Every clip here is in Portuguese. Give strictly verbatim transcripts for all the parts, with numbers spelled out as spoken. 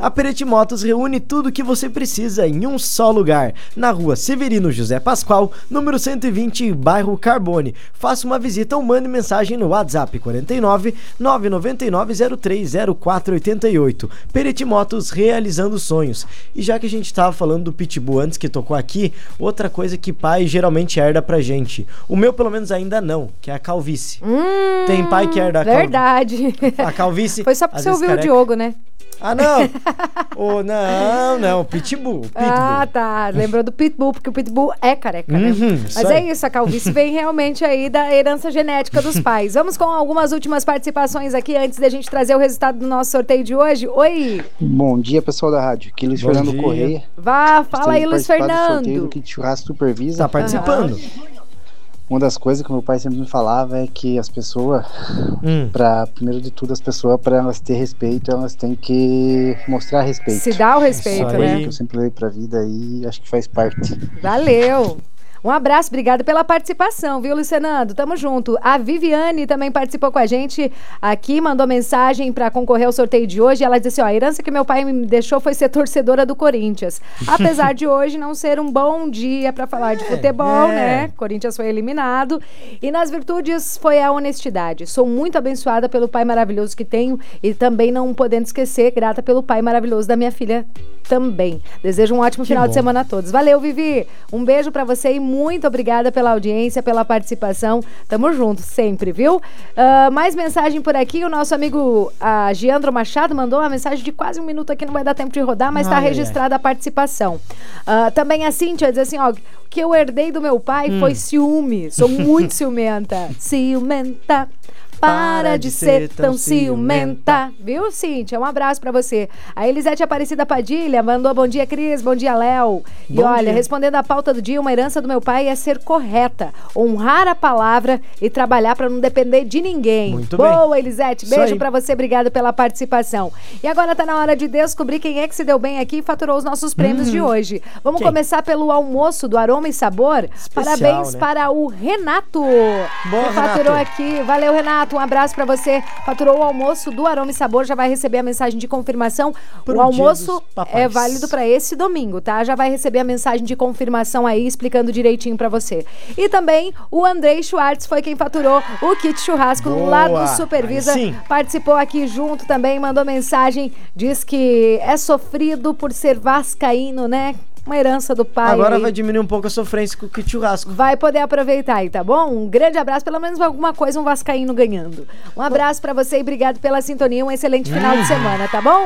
A Perete Motos reúne tudo o que você precisa em um só lugar, na rua Severino José Pascoal, número cento e vinte, bairro Carbone. Faça uma visita ou mande mensagem no WhatsApp quarenta e nove, nove nove nove, zero três zero quatro oito oito. Perete Motos, realizando sonhos. E já que a gente estava falando do Pitbull antes que tocou aqui, outra coisa que pai geralmente herda pra gente. O meu, pelo menos, ainda não, que é a calvície. Hum, Tem pai que herda a calvície. Verdade. A calvície. Foi só porque você ouviu careca. o Diogo, né? Ah, não! Oh, não, não, Pitbull, Pitbull. Ah, tá. Lembrou do Pitbull, porque o Pitbull é careca, né? Uhum, Mas é isso, a calvície vem realmente aí da herança genética dos pais. Vamos com algumas últimas participações aqui antes da gente trazer o resultado do nosso sorteio de hoje. Oi! Bom dia, pessoal da rádio. Aqui Luiz Bom Fernando dia. Correia. Vá, fala aí, Luiz Gostaria de participar do sorteio Fernando. do Kit Churrasco Supervisa. Tá participando? Uma das coisas que meu pai sempre me falava é que as pessoas, Hum. para primeiro de tudo, as pessoas, para elas ter respeito, elas têm que mostrar respeito. Se dá o respeito, Isso aí. Coisa né? que eu sempre levei pra vida e acho que faz parte. Valeu! Um abraço, obrigado pela participação, viu, Luiz Fernando? Tamo junto. A Viviane também participou com a gente aqui, mandou mensagem para concorrer ao sorteio de hoje. Ela disse assim, ó, a herança que meu pai me deixou foi ser torcedora do Corinthians. Apesar de hoje não ser um bom dia para falar de futebol, é. né? Corinthians foi eliminado. E nas virtudes foi a honestidade. Sou muito abençoada pelo pai maravilhoso que tenho e também não podendo esquecer, grata pelo pai maravilhoso da minha filha também. Desejo um ótimo Que final bom. de semana a todos. Valeu, Vivi! Um beijo para você e muito obrigada pela audiência, pela participação. Tamo junto sempre, viu? Uh, mais mensagem por aqui. O nosso amigo uh, Giandro Machado mandou uma mensagem de quase um minuto aqui. Não vai dar tempo de rodar, mas está Ai, ai, registrada a participação. Uh, também a Cíntia diz assim, ó, o que eu herdei do meu pai Hum. foi ciúme. Sou muito ciumenta. Ciumenta. Para de ser tão ciumenta. Viu, Cíntia? Um abraço pra você. A Elisete Aparecida Padilha mandou bom dia, Cris. Bom dia, Léo. E Bom olha, dia. respondendo à pauta do dia, uma herança do meu pai é ser correta, honrar a palavra e trabalhar pra não depender de ninguém. Muito bem. Boa, Elisete. Isso Beijo aí. pra você. Obrigada pela participação. E agora tá na hora de descobrir quem é que se deu bem aqui e faturou os nossos prêmios de hoje. Vamos Quem? começar pelo almoço do Aroma e Sabor. Especial, Parabéns né? para o Renato. Boa, que faturou Renato. aqui. Valeu, Renato. Um abraço pra você. Faturou o almoço do Aroma e Sabor, já vai receber a mensagem de confirmação. Pro o Dia almoço dos Papais. é válido pra esse domingo, tá? Já vai receber a mensagem de confirmação aí, explicando direitinho pra você. E também o Andrei Schwartz foi quem faturou o kit churrasco Boa. lá do Supervisa. Aí sim. Participou aqui junto também, mandou mensagem, diz que é sofrido por ser vascaíno, né? Uma herança do pai. Agora aí. vai diminuir um pouco a sofrência com o kit churrasco. Vai poder aproveitar aí, tá bom? Um grande abraço, pelo menos alguma coisa, um vascaíno ganhando. Um abraço pra você e obrigado pela sintonia, um excelente final de semana, tá bom?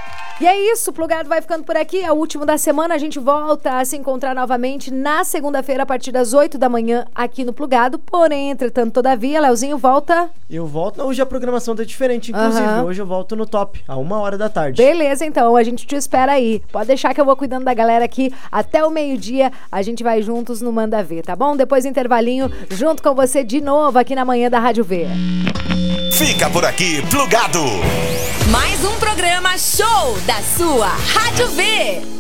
E é isso, o Plugado vai ficando por aqui, é o último da semana, a gente volta a se encontrar novamente na segunda-feira a partir das oito da manhã aqui no Plugado, porém, entretanto, todavia, Leozinho volta... Eu volto, hoje a programação tá diferente, inclusive, Aham. hoje eu volto no top, a uma hora da tarde. Beleza, então, a gente te espera aí. Pode deixar que eu vou cuidando da galera aqui até o meio-dia. A gente vai juntos no Manda Ver, tá bom? Depois intervalinho, junto com você de novo aqui na manhã da Rádio V. Fica por aqui, Plugado. Mais um programa show da sua Rádio V.